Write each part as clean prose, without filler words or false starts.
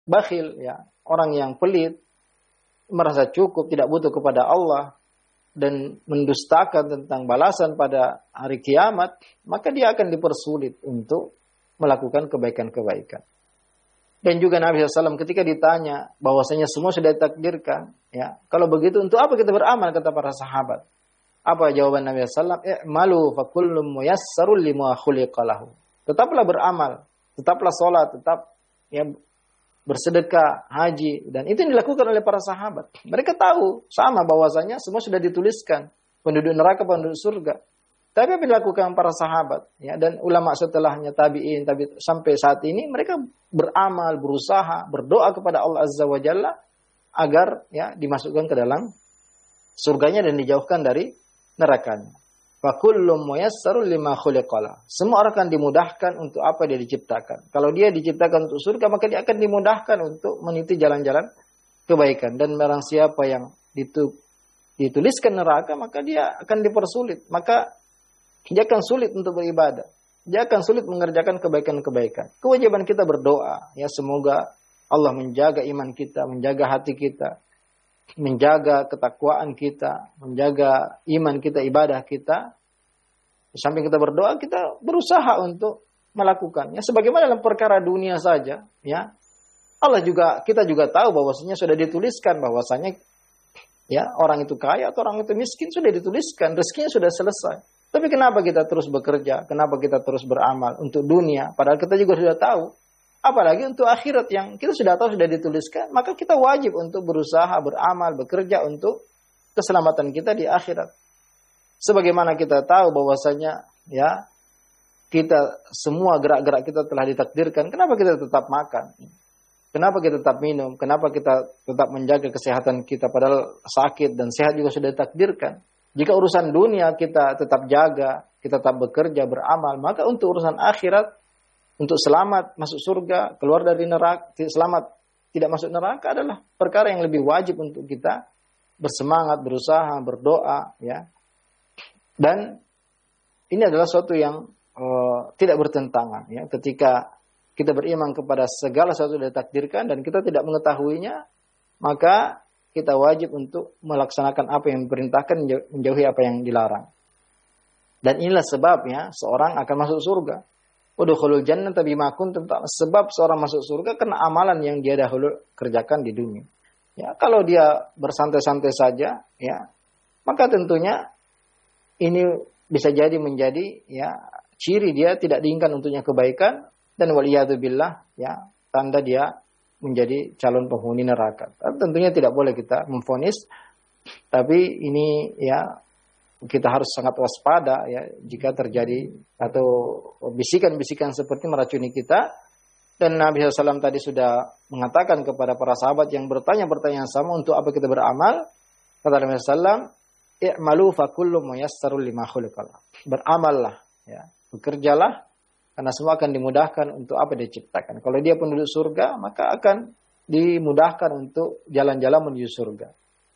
bakhil, ya, orang yang pelit, merasa cukup, tidak butuh kepada Allah, dan mendustakan tentang balasan pada hari kiamat, maka dia akan dipersulit untuk melakukan kebaikan-kebaikan. Dan juga Nabi SAW ketika ditanya bahwasanya semua sudah ditakdirkan, ya, kalau begitu untuk apa kita beramal, kata para sahabat. Apa jawaban Nabi SAW? I'malu fa kullum muyassarul lima khuliqa lahu. Tetaplah beramal, tetaplah sholat, tetap ya bersedekah, haji, dan itu yang dilakukan oleh para sahabat. Mereka tahu sama bahwasanya semua sudah dituliskan, penduduk neraka, penduduk surga. Tapi apa yang dilakukan para sahabat, ya, dan ulama setelahnya tabi'in, sampai saat ini mereka beramal, berusaha, berdoa kepada Allah Azza wa Jalla agar ya dimasukkan ke dalam surganya dan dijauhkan dari nerakanya. Fa kullum muyassarul lima khuliqala. Semua orang akan dimudahkan untuk apa dia diciptakan. Kalau dia diciptakan untuk surga, maka dia akan dimudahkan untuk meniti jalan-jalan kebaikan. Dan barang siapa yang dituliskan neraka, maka dia akan dipersulit. Maka dia akan sulit untuk beribadah. Dia akan sulit mengerjakan kebaikan-kebaikan. Kewajiban kita berdoa, ya, semoga Allah menjaga iman kita, menjaga hati kita, menjaga ketakwaan kita, menjaga iman kita, ibadah kita. Di samping kita berdoa, kita berusaha untuk melakukannya. Sebagaimana dalam perkara dunia saja, ya, kita juga tahu bahwasanya sudah dituliskan bahwasanya ya orang itu kaya atau orang itu miskin sudah dituliskan, rezekinya sudah selesai. Tapi kenapa kita terus bekerja? Kenapa kita terus beramal untuk dunia? Padahal kita juga sudah tahu. Apalagi untuk akhirat yang kita sudah tahu sudah dituliskan, maka kita wajib untuk berusaha, beramal, bekerja untuk keselamatan kita di akhirat. Sebagaimana kita tahu bahwasanya ya kita semua gerak-gerak kita telah ditakdirkan, kenapa kita tetap makan? Kenapa kita tetap minum? Kenapa kita tetap menjaga kesehatan kita padahal sakit dan sehat juga sudah ditakdirkan? Jika urusan dunia kita tetap jaga, kita tetap bekerja, beramal, maka untuk urusan akhirat, untuk selamat masuk surga, keluar dari neraka, selamat tidak masuk neraka adalah perkara yang lebih wajib untuk kita bersemangat, berusaha, berdoa, ya. Dan ini adalah suatu yang tidak bertentangan, ya. Ketika kita beriman kepada segala sesuatu yang ditakdirkan dan kita tidak mengetahuinya, maka kita wajib untuk melaksanakan apa yang diperintahkan, menjauhi apa yang dilarang. Dan inilah sebabnya seorang akan masuk surga. Udkhulul jannata bima kuntum ta'malun. Sebab seorang masuk surga karena amalan yang dia dahulu kerjakan di dunia. Ya, kalau dia bersantai-santai saja, ya, maka tentunya ini bisa jadi menjadi ya ciri dia tidak diinginkan untuknya kebaikan dan waliyadzubillah, ya, tanda dia menjadi calon penghuni neraka. Tentunya tidak boleh kita memvonis, tapi ini ya kita harus sangat waspada ya jika terjadi atau bisikan-bisikan seperti meracuni kita. Dan Nabi SAW tadi sudah mengatakan kepada para sahabat yang bertanya pertanyaan sama, untuk apa kita beramal? Kata Nabi SAW, i'malu fa kullu muyassarul lima khuliqa. Beramallah, ya, bekerjalah karena semua akan dimudahkan untuk apa dia ciptakan. Kalau dia penduduk surga, maka akan dimudahkan untuk jalan-jalan menuju surga.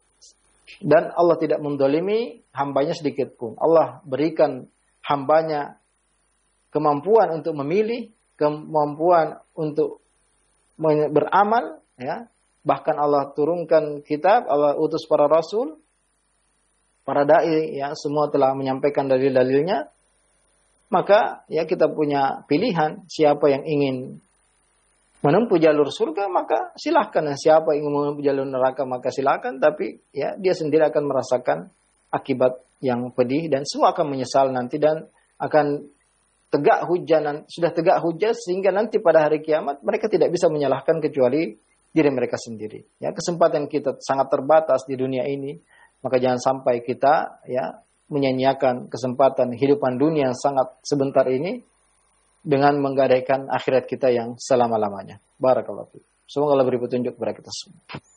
Dan Allah tidak mendolimi hambanya sedikit pun. Allah berikan hambanya kemampuan untuk memilih, kemampuan untuk beramal, ya. Bahkan Allah turunkan kitab, Allah utus para rasul, para dai, ya, semua telah menyampaikan dalil-dalilnya. Maka ya kita punya pilihan, siapa yang ingin menempuh jalur surga maka silahkan, dan siapa yang ingin menempuh jalur neraka maka silahkan, tapi ya dia sendiri akan merasakan akibat yang pedih dan semua akan menyesal nanti dan akan tegak hujah, sudah tegak hujah sehingga nanti pada hari kiamat mereka tidak bisa menyalahkan kecuali diri mereka sendiri. Ya, kesempatan kita sangat terbatas di dunia ini, maka jangan sampai kita ya menyanyiakan kesempatan kehidupan dunia yang sangat sebentar ini dengan menggadaikan akhirat kita yang selama-lamanya. Barakallahu fiik. Semoga Allah beri petunjuk kepada kita semua.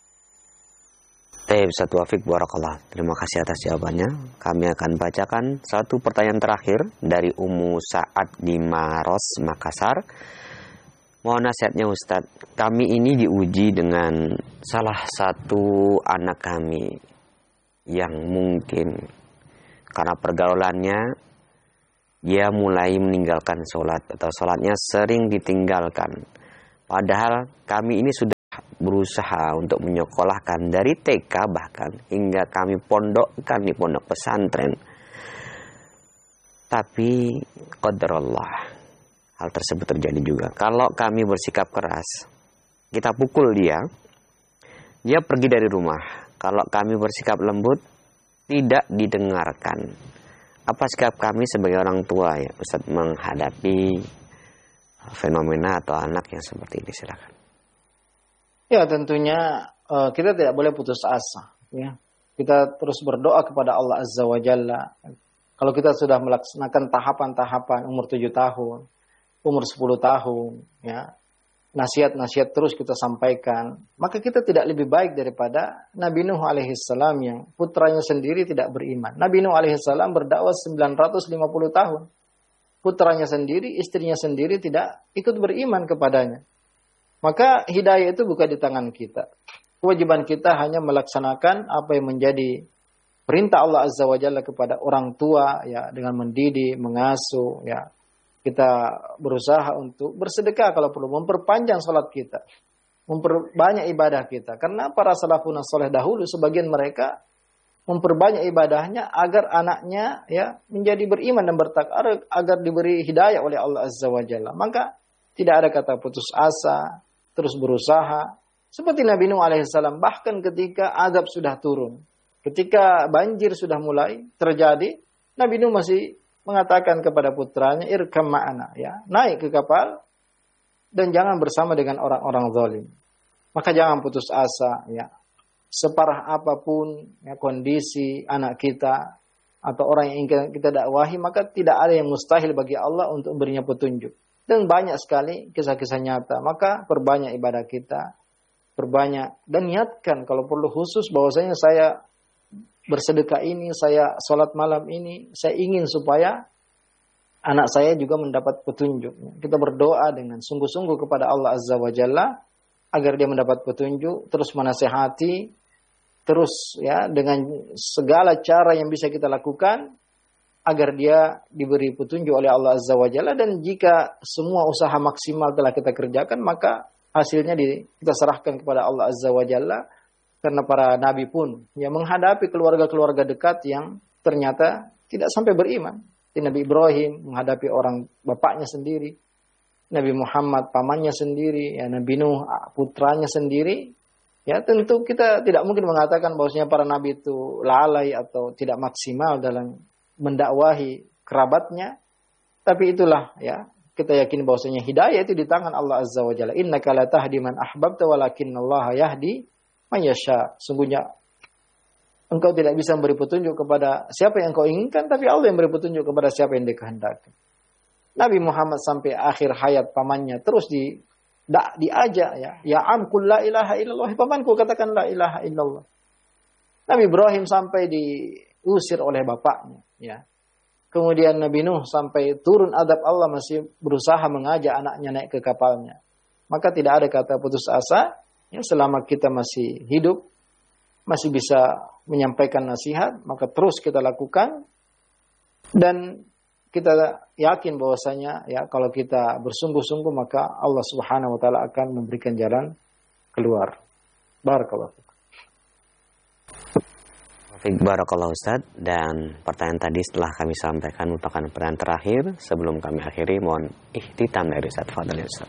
Ustaz Taufik, barakallah. Terima kasih atas jawabannya. Kami akan bacakan satu pertanyaan terakhir dari Ummu Sa'ad di Maros, Makassar. Mohon nasihatnya Ustaz. Kami ini diuji dengan salah satu anak kami yang mungkin karena pergaulannya dia mulai meninggalkan sholat atau sholatnya sering ditinggalkan. Padahal kami ini sudah berusaha untuk menyekolahkan dari TK bahkan hingga kami pondokkan di pondok pesantren. Tapi qadarullah, hal tersebut terjadi juga. Kalau kami bersikap keras, kita pukul dia pergi dari rumah. Kalau kami bersikap lembut, tidak didengarkan. Apa sikap kami sebagai orang tua ya Ustaz menghadapi fenomena atau anak yang seperti ini? Silakan. Ya, tentunya kita tidak boleh putus asa, ya. Kita terus berdoa kepada Allah Azza wa Jalla. Kalau kita sudah melaksanakan tahapan-tahapan umur 7 tahun, umur 10 tahun, ya, nasihat-nasihat terus kita sampaikan, maka kita tidak lebih baik daripada Nabi Nuh alaihissalam yang putranya sendiri tidak beriman. Nabi Nuh alaihissalam berdakwah 950 tahun. Putranya sendiri, istrinya sendiri tidak ikut beriman kepadanya. Maka hidayah itu bukan di tangan kita. Kewajiban kita hanya melaksanakan apa yang menjadi perintah Allah Azza wa Jalla kepada orang tua, ya, dengan mendidik, mengasuh, ya. Kita berusaha untuk bersedekah kalau perlu, memperpanjang salat kita, memperbanyak ibadah kita. Karena para salafun saleh dahulu sebagian mereka memperbanyak ibadahnya agar anaknya, ya, menjadi beriman dan bertakwa, agar diberi hidayah oleh Allah Azza wa Jalla. Maka tidak ada kata putus asa, terus berusaha. Seperti Nabi Nuh alaihissalam, bahkan ketika azab sudah turun, ketika banjir sudah mulai terjadi, Nabi Nuh masih mengatakan kepada putranya, irkam ma'ana, ya, naik ke kapal dan jangan bersama dengan orang-orang zalim. Maka jangan putus asa, ya. Separah apapun, ya, kondisi anak kita atau orang yang ingin kita dakwahi, maka tidak ada yang mustahil bagi Allah untuk berinya petunjuk. Dan banyak sekali kisah-kisah nyata. Maka perbanyak ibadah kita, perbanyak, dan niatkan kalau perlu khusus bahwasanya saya bersedekah ini, saya sholat malam ini, saya ingin supaya anak saya juga mendapat petunjuk. Kita berdoa dengan sungguh-sungguh kepada Allah Azza wa Jalla agar dia mendapat petunjuk, terus menasihati, terus, ya, dengan segala cara yang bisa kita lakukan agar dia diberi petunjuk oleh Allah Azza wa Jalla. Dan jika semua usaha maksimal telah kita kerjakan, maka hasilnya kita serahkan kepada Allah Azza wa Jalla. Karena para nabi pun yang menghadapi keluarga-keluarga dekat yang ternyata tidak sampai beriman. Nabi Ibrahim menghadapi orang bapaknya sendiri, Nabi Muhammad pamannya sendiri, ya, Nabi Nuh putranya sendiri. Ya, tentu kita tidak mungkin mengatakan bahwasanya para nabi itu lalai atau tidak maksimal dalam mendakwahi kerabatnya. Tapi itulah, ya, kita yakin bahwasanya hidayah itu di tangan Allah Azza wa Jalla. Innaka la tahdi man ahbabta walakinnallaha yahdi man yasha. Sungguhnya engkau tidak bisa memberi petunjuk kepada siapa yang engkau inginkan, tapi Allah yang memberi petunjuk kepada siapa yang dikehendaki. Nabi Muhammad sampai akhir hayat pamannya terus diajak, ya am qul la ilaha illallah, pamanku katakan la ilaha illallah. Nabi Ibrahim sampai diusir oleh bapaknya, ya. Kemudian Nabi Nuh sampai turun adab Allah masih berusaha mengajak anaknya naik ke kapalnya. Maka tidak ada kata putus asa, ya, selama kita masih hidup, masih bisa menyampaikan nasihat, maka terus kita lakukan. Dan kita yakin bahwasanya, ya, kalau kita bersungguh-sungguh maka Allah Subhanahu wa taala akan memberikan jalan keluar. Barakallahu. Barakallahu Ustaz. Dan pertanyaan tadi setelah kami sampaikan merupakan pertanyaan terakhir. Sebelum kami akhiri, mohon ikhtitam dari Ustaz. Fadhil Ustaz.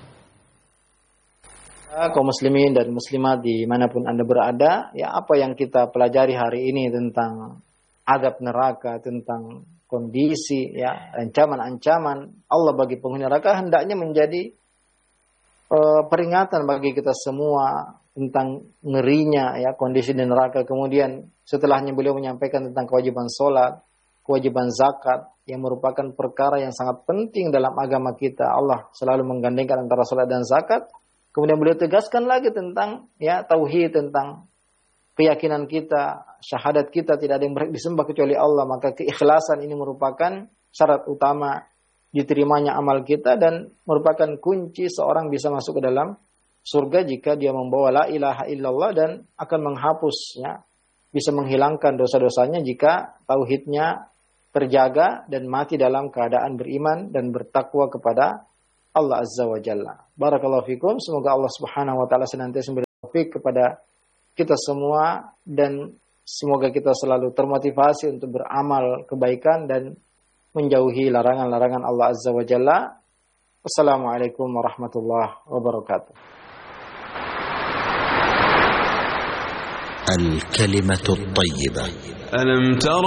Kaum muslimin dan muslimat dimanapun Anda berada, ya, apa yang kita pelajari hari ini tentang azab neraka, tentang kondisi, ya, ancaman-ancaman Allah bagi penghuni neraka hendaknya menjadi peringatan bagi kita semua tentang ngerinya, ya, kondisi di neraka. Kemudian setelahnya beliau menyampaikan tentang kewajiban sholat, kewajiban zakat yang merupakan perkara yang sangat penting dalam agama kita. Allah selalu menggandengkan antara sholat dan zakat. Kemudian beliau tegaskan lagi tentang, ya, tauhid, tentang keyakinan kita, syahadat kita tidak ada yang berhak disembah kecuali Allah. Maka keikhlasan ini merupakan syarat utama diterimanya amal kita dan merupakan kunci seorang bisa masuk ke dalam surga jika dia membawa la ilaha illallah, dan akan menghapus, ya, bisa menghilangkan dosa-dosanya jika tauhidnya terjaga dan mati dalam keadaan beriman dan bertakwa kepada Allah Azza wa Jalla. Barakallahu fikum. Semoga Allah Subhanahu wa taala senantiasa memberi taufik kepada kita semua, dan semoga kita selalu termotivasi untuk beramal kebaikan dan menjauhi larangan-larangan Allah Azza wa Jalla. Wassalamualaikum warahmatullahi wabarakatuh. الكلمة الطيبة. ألم تر